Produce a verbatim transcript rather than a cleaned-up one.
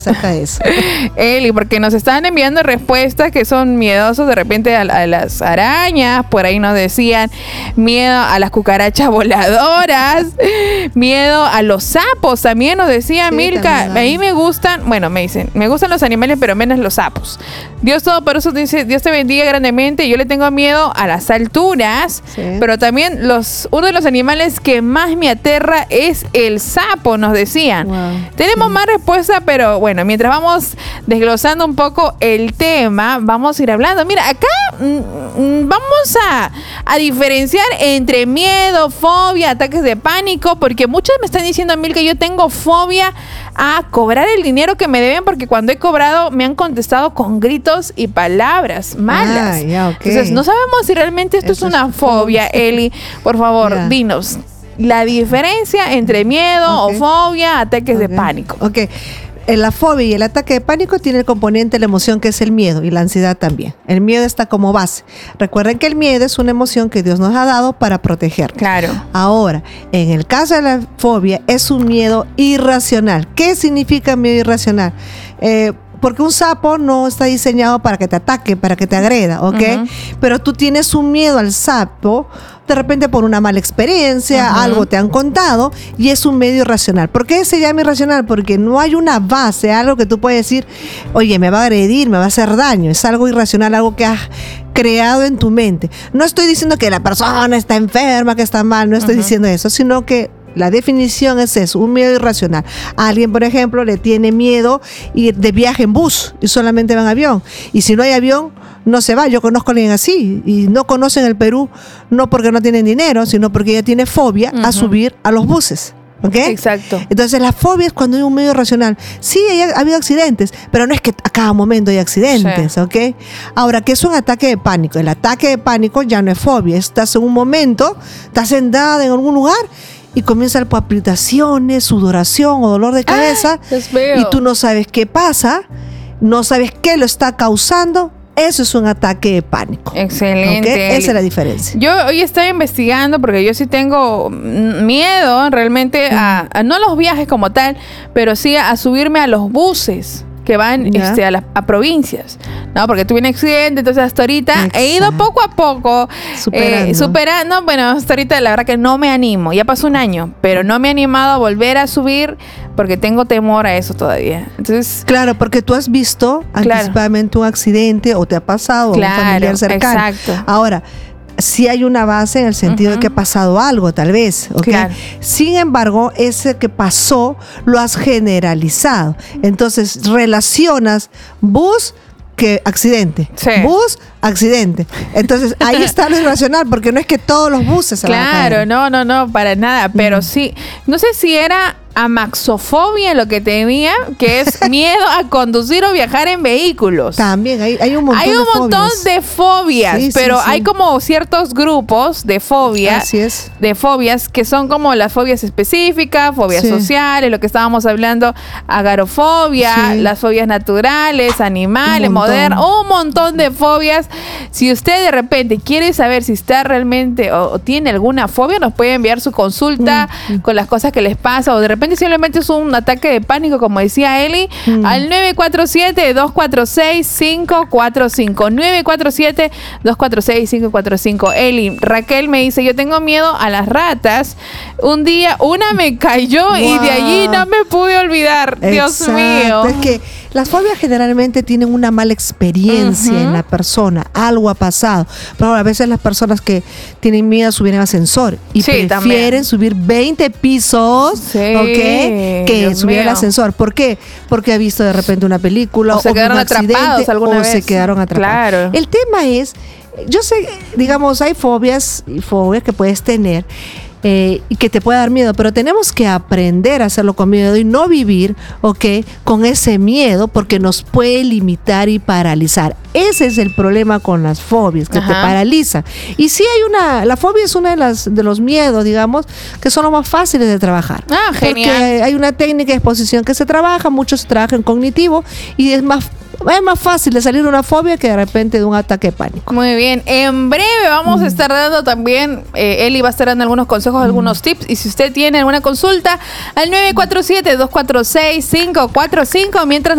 acerca de eso. Eli, porque nos están enviando respuestas que son miedosos de repente a, a las arañas, por ahí nos decían miedo a las cucarachas voladoras, miedo a los sapos, también nos decía sí, Milka, a mí me gustan, bueno, me dicen, me gustan los animales, pero menos los sapos. Dios Todopoderoso dice, Dios te bendiga grandemente, yo le tengo miedo a las alturas, sí. pero también los, uno de los animales que más me aterra es el sapo, nos decían. Wow, Tenemos sí. más respuestas, pero bueno, Bueno, mientras vamos desglosando un poco el tema, vamos a ir hablando. Mira, acá mmm, vamos a, a diferenciar entre miedo, fobia, ataques de pánico, porque muchos me están diciendo a mí que yo tengo fobia a cobrar el dinero que me deben, porque cuando he cobrado me han contestado con gritos y palabras malas. Ah, yeah, okay. Entonces, no sabemos si realmente esto Eso es una es fobia, Eli. Por favor, yeah. dinos la diferencia entre miedo okay. o fobia, ataques okay. de pánico. Ok. La fobia y el ataque de pánico tiene el componente de la emoción que es el miedo y la ansiedad también. El miedo está como base. Recuerden que el miedo es una emoción que Dios nos ha dado para protegernos. Claro. Ahora, en el caso de la fobia es un miedo irracional. ¿Qué significa miedo irracional? Eh, Porque un sapo no está diseñado para que te ataque, para que te agreda, ¿ok? Uh-huh. Pero tú tienes un miedo al sapo, de repente por una mala experiencia, uh-huh. algo te han contado, y es un medio irracional. ¿Por qué se llama irracional? Porque no hay una base, algo que tú puedes decir, oye, me va a agredir, me va a hacer daño. Es algo irracional, algo que has creado en tu mente. No estoy diciendo que la persona está enferma, que está mal, no estoy uh-huh. diciendo eso, sino que la definición es eso, un miedo irracional. A alguien, por ejemplo, le tiene miedo ir de viaje en bus y solamente va en avión. Y si no hay avión, no se va. Yo conozco a alguien así y no conocen el Perú, no porque no tienen dinero, sino porque ella tiene fobia uh-huh. a subir a los buses. ¿Okay? Exacto. Entonces la fobia es cuando hay un medio irracional. Sí, ha habido accidentes, pero no es que a cada momento hay accidentes, sí. ¿ok? Ahora, ¿qué es un ataque de pánico? El ataque de pánico ya no es fobia. Estás en un momento, estás sentada en algún lugar y comienzan palpitaciones, sudoración o dolor de cabeza ah, y tú no sabes qué pasa, no sabes qué lo está causando. Eso es un ataque de pánico. Excelente. ¿Okay? Esa es la diferencia. Yo hoy estoy investigando porque yo sí tengo miedo realmente uh-huh. a, a no los viajes como tal, pero sí a, a subirme a los buses que van yeah. este, a, las a provincias, ¿no? Porque tuve un accidente, entonces hasta ahorita Exacto. he ido poco a poco superando. Eh, superando, bueno, hasta ahorita la verdad que no me animo, ya pasó un año, pero no me he animado a volver a subir porque tengo temor a eso todavía. Entonces, claro, porque tú has visto claro. anticipadamente un accidente o te ha pasado claro, a un familiar cercano. Exacto. Ahora, sí hay una base en el sentido uh-huh. de que ha pasado algo, tal vez, ¿okay? Claro. Sin embargo, ese que pasó lo has generalizado. Entonces, relacionas bus que accidente. Sí. Bus, accidente. Entonces, ahí está lo irracional, porque no es que todos los buses se claro, van a caer. no, no, no, para nada. Pero uh-huh. sí, no sé si era amaxofobia lo que tenía, que es miedo a conducir o viajar en vehículos. También hay, hay un montón hay un de montón fobias. de fobias, sí, pero sí, sí. hay como ciertos grupos de fobias, Así es. de fobias que son como las fobias específicas, fobias sí. sociales, lo que estábamos hablando, agarofobia, sí. las fobias naturales, animales, modernas, un montón de fobias. Si usted de repente quiere saber si está realmente o, o tiene alguna fobia, nos puede enviar su consulta mm. con las cosas que les pasa, o de repente simplemente es un ataque de pánico, como decía Eli, mm. al nueve cuatro siete, dos cuatro seis, cinco cuatro cinco. nueve cuatro siete, dos cuatro seis, cinco cuatro cinco. Eli, Raquel me dice, yo tengo miedo a las ratas. Un día una me cayó wow. y de allí no me pude olvidar. Exacto. Dios mío. Es que las fobias generalmente tienen una mala experiencia uh-huh. en la persona, algo ha pasado. Pero a veces las personas que tienen miedo a subir en ascensor y sí, prefieren también. subir veinte pisos sí, ¿okay? que Dios subir mío. el ascensor. ¿Por qué? Porque ha visto de repente una película o, o se quedaron un atrapados alguna o vez. se quedaron atrapados. Claro. El tema es, yo sé, digamos, hay fobias y fobias que puedes tener Eh, y que te puede dar miedo, pero tenemos que aprender a hacerlo con miedo y no vivir, ¿ok? con ese miedo, porque nos puede limitar y paralizar. ese es el problema con las fobias, que Ajá. te paralizan. Y sí hay una, la fobia es uno de, las, de los miedos, digamos, que son los más fáciles de trabajar. Ah, genial. Porque hay una técnica de exposición que se trabaja, muchos se trabajan en cognitivo y es más es más fácil de salir de una fobia que de repente de un ataque de pánico. Muy bien. En breve vamos mm. a estar dando también, eh, Eli va a estar dando algunos consejos, mm. algunos tips. Y si usted tiene alguna consulta, al nueve cuatro siete, dos cuatro seis, cinco cuatro cinco, mientras